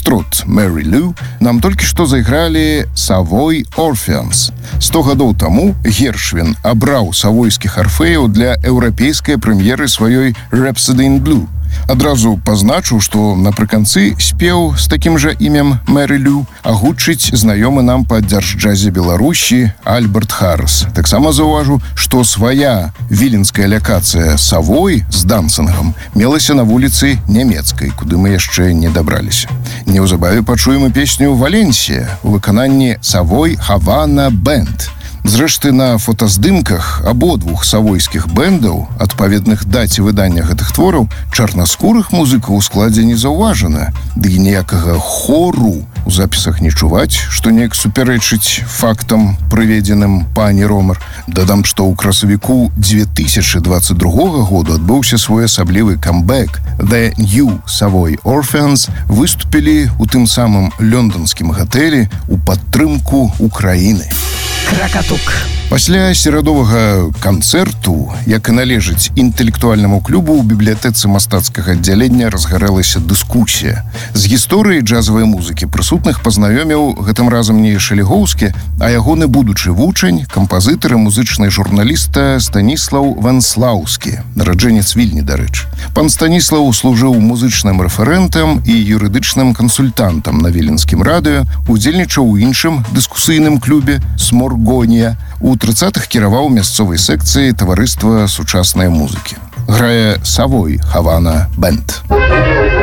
Фокстрот Мэри Лу нам толькі што зайгралі Savoy Orpheans. 100 гадоў таму Гершвін абраў савойскіх арфеяў для еўрапейскай прэм'еры сваёй Rhapsody in Blue. Адразу пазначу, што напрыканцы спеў з такім жа імем Мэри Лу агучыць знаёмы нам па дзяржджазе Беларусі Альберт Харрис. Таксама заўважу, што свая віленская лакацыя Савой з дансингам мелася на вуліцы Нямецкай, куды мы яшчэ не дабраліся. Неўзабаве пачуем і песню «Валенсія» у выкананні Savoy Havana Band. Зрэшты, на фотаздымках абодвух савойскіх бэндаў, адпаведных даце выдання гэтых твораў, чарнаскурых музыкаў у складзе не заўважана, ды і ніякага хору у запісах не чуваць, што неяк супярэчыць фактам, прыведзеным пані Ромар. Дадам, што ў красавіку 2022 году адбыўся свой асаблівы камбэк. The New Savoy Orpheans выступілі ў тым самым лёнданскім гатэлі ў падтрымку Украіны. Кракатук. Пасля серадовага канцэрту, як і належыць інтэлектуальнаму клубу, у бібліятэцы мастацкага аддзялення разгарэлася дыскусія. З гісторыяй джазавай музыкі прысутных пазнаёміў гэтым разам не Шалігоўскі, а ягоны будучы вучань, кампазітар і музычны журналіста Станіслаў Венслаўскі, нараджэнец Вільні, дарэчы. Пан Станіслаў служыў музычным рэферэнтам і юрыдычным кансультантам на віленскім радыё, удзельнічаў у іншым дыскусійным клубе «Сморгонія». У 30-х кіраваў мясцовай секцыяй таварыства сучаснай музыкі. Грае Savoy Havana Band.